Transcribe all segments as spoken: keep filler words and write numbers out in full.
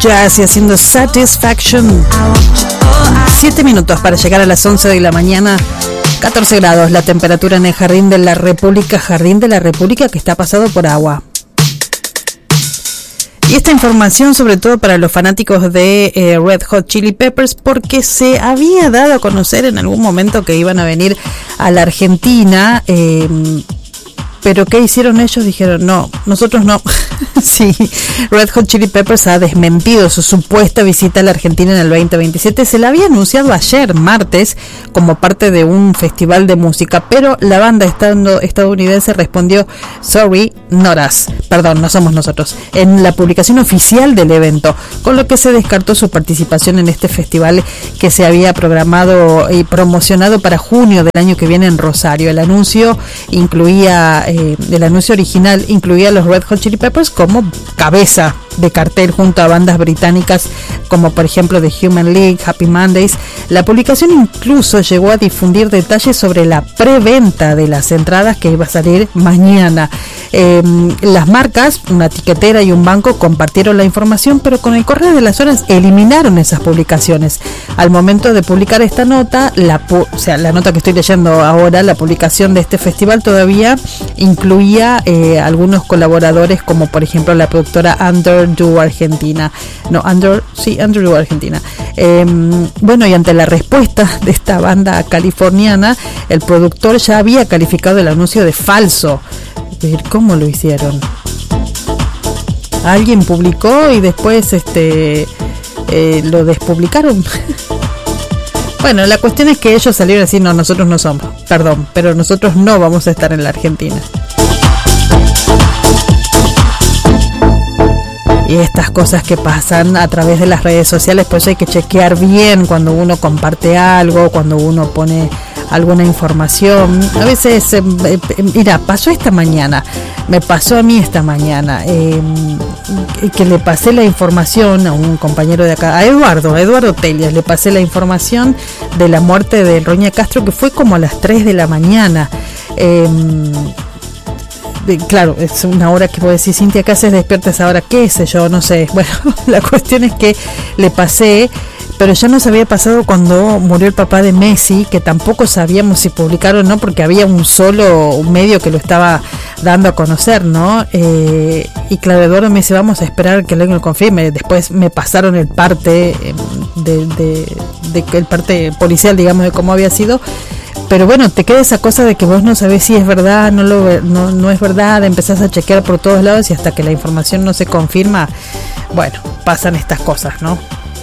Jazz y haciendo Satisfaction. Siete minutos para llegar a las once de la mañana. catorce grados la temperatura en el Jardín de la República. Jardín de la República que está pasado por agua. Y esta información sobre todo para los fanáticos de eh, Red Hot Chili Peppers, porque se había dado a conocer en algún momento que iban a venir a la Argentina. Eh, Pero ¿qué hicieron ellos? Dijeron, no, nosotros no. Sí, Red Hot Chili Peppers ha desmentido su supuesta visita a la Argentina en el veinte veintisiete. Se la había anunciado ayer, martes, como parte de un festival de música, pero la banda estando estadounidense respondió, sorry, not us. Perdón, no somos nosotros. En la publicación oficial del evento, con lo que se descartó su participación en este festival que se había programado y promocionado para junio del año que viene en Rosario. El anuncio incluía... Eh, el anuncio original incluía a los Red Hot Chili Peppers como cabeza de cartel junto a bandas británicas como por ejemplo The Human League, Happy Mondays. La publicación incluso llegó a difundir detalles sobre la preventa de las entradas que iba a salir mañana. Eh, las marcas, una tiquetera y un banco compartieron la información, pero con el correr de las horas eliminaron esas publicaciones. Al momento de publicar esta nota, la, o sea, la nota que estoy leyendo ahora, la publicación de este festival todavía incluía eh, algunos colaboradores como por ejemplo la productora Underdog Argentina. No, Under, sí, Underdog Argentina. Eh, bueno, y ante la respuesta de esta banda californiana, el productor ya había calificado el anuncio de falso. ¿Cómo lo hicieron? Alguien publicó y después este eh, lo despublicaron. Bueno, la cuestión es que ellos salieron a decir, no, nosotros no somos, perdón, pero nosotros no vamos a estar en la Argentina. Y estas cosas que pasan a través de las redes sociales, pues hay que chequear bien cuando uno comparte algo, cuando uno pone alguna información. A veces, eh, eh, mira, pasó esta mañana, me pasó a mí esta mañana, eh, que le pasé la información a un compañero de acá, a Eduardo, a Eduardo Telias, le pasé la información de la muerte de Roña Castro, que fue como a las tres de la mañana. Eh, Claro, es una hora que vos decís, Cintia, ¿qué haces despierta esa hora? ¿Qué sé yo? No sé. Bueno, la cuestión es que le pasé, pero ya nos había pasado cuando murió el papá de Messi, que tampoco sabíamos si publicaron o no, porque había un solo un medio que lo estaba dando a conocer, ¿no? Eh, y claro, Eduardo me dice, vamos a esperar que alguien lo confirme. Después me pasaron el parte, de, de, de, de el parte policial, digamos, de cómo había sido. Pero bueno, te queda esa cosa de que vos no sabés si es verdad, no lo no, no es verdad, empezás a chequear por todos lados y hasta que la información no se confirma, bueno, pasan estas cosas, ¿no?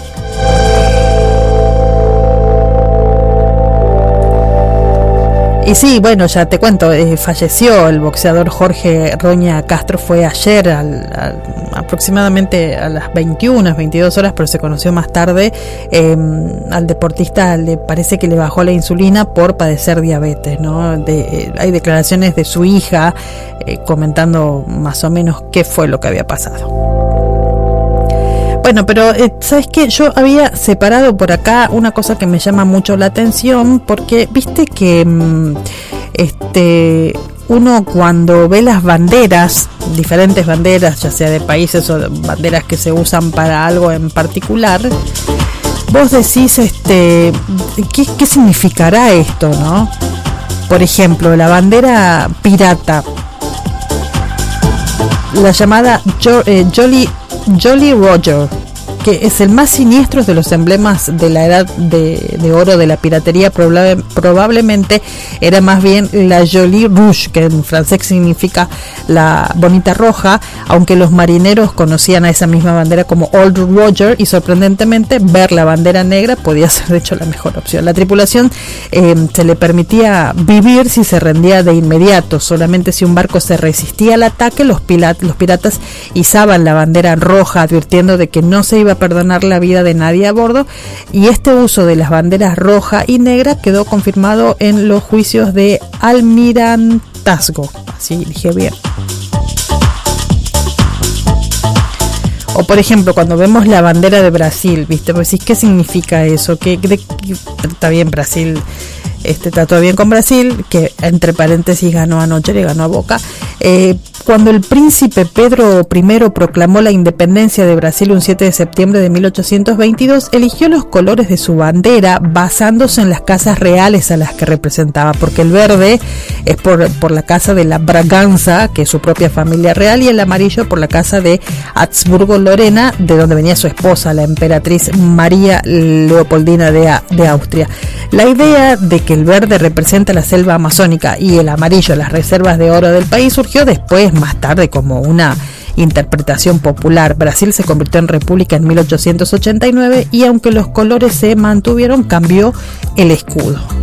Y sí, bueno, ya te cuento, eh, falleció el boxeador Jorge Roña Castro, fue ayer al, al, aproximadamente a las veintiuna, veintidós horas, pero se conoció más tarde. Eh, al deportista le parece que le bajó la insulina por padecer diabetes, ¿no? De, eh, hay declaraciones de su hija eh, comentando más o menos qué fue lo que había pasado. Bueno, pero eh, ¿sabes qué? Yo había separado por acá una cosa que me llama mucho la atención, porque viste que mmm, este uno cuando ve las banderas, diferentes banderas, ya sea de países o de banderas que se usan para algo en particular, vos decís, este, ¿qué, qué significará esto, no? Por ejemplo, la bandera pirata, la llamada jo- eh, Jolly Jolly Roger, que es el más siniestro de los emblemas de la edad de, de oro de la piratería, probable, probablemente era más bien la Jolie Rouge, que en francés significa la bonita roja, aunque los marineros conocían a esa misma bandera como Old Roger, y sorprendentemente ver la bandera negra podía ser de hecho la mejor opción. La tripulación eh, se le permitía vivir si se rendía de inmediato, solamente si un barco se resistía al ataque, los, pilat, los piratas izaban la bandera roja, advirtiendo de que no se iba a perdonar la vida de nadie a bordo, y este uso de las banderas roja y negra quedó confirmado en los juicios de almirantazgo, así dije bien. O por ejemplo, cuando vemos la bandera de Brasil, ¿viste? Pues, ¿qué significa eso? ¿Qué, de, qué, está bien, Brasil este, está todo bien con Brasil, que entre paréntesis ganó anoche, le ganó a Boca. Eh, cuando el príncipe Pedro primero proclamó la independencia de Brasil un siete de septiembre de mil ochocientos veintidós, eligió los colores de su bandera basándose en las casas reales a las que representaba, porque el verde es por, por la casa de la Braganza, que es su propia familia real, y el amarillo por la casa de Habsburgo-Lorena, de donde venía su esposa, la emperatriz María Leopoldina de, de Austria. La idea de que el verde representa la selva amazónica y el amarillo las reservas de oro del país surgió después, más tarde, como una interpretación popular. Brasil se convirtió en república en mil ochocientos ochenta y nueve y aunque los colores se mantuvieron, cambió el escudo.